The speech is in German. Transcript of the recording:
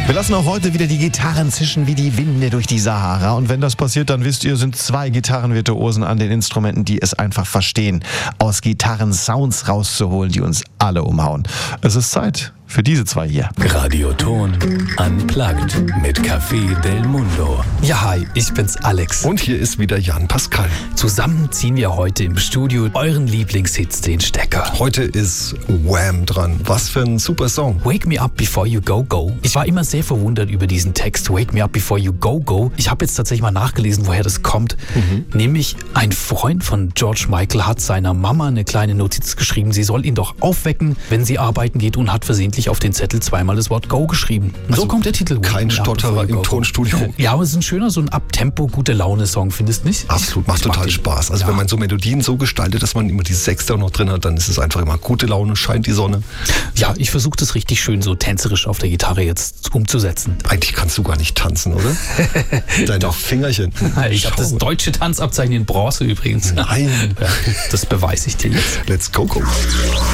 Wir lassen auch heute wieder die Gitarren zischen wie die Winde durch die Sahara. Und wenn das passiert, dann wisst ihr, sind 2 Gitarrenvirtuosen an den Instrumenten, die es einfach verstehen, aus Gitarren Sounds rauszuholen, die uns alle umhauen. Es ist Zeit für diese 2 hier. Radioton Unplugged mit Café Del Mundo. Ja, hi, ich bin's Alex. Und hier ist wieder Jan Pascal. Zusammen ziehen wir heute im Studio euren Lieblingshits den Stecker. Heute ist Wham dran. Was für ein super Song. Wake me up before you go, go. Ich war immer sehr verwundert über diesen Text, Wake me up before you go, go. Ich habe jetzt tatsächlich mal nachgelesen, woher das kommt. Nämlich ein Freund von George Michael hat seiner Mama eine kleine Notiz geschrieben, sie soll ihn doch aufwecken, wenn sie arbeiten geht, und hat versehentlich auf den Zettel zweimal das Wort Go geschrieben. Und so kommt der Titel. Kein Stotterer im Tonstudio. Ja, aber es ist ein schöner, so ein Abtempo, gute Laune-Song, findest du nicht? Absolut, macht total Spaß. Also wenn man so Melodien so gestaltet, dass man immer die Sechste noch drin hat, dann ist es einfach immer gute Laune, scheint die Sonne. Ja, ich versuche das richtig schön so tänzerisch auf der Gitarre jetzt umzusetzen. Eigentlich kannst du gar nicht tanzen, oder? Deine Doch. Fingerchen. Ich habe das deutsche Tanzabzeichen in Bronze übrigens. Nein. Das beweise ich dir jetzt. Let's go, go.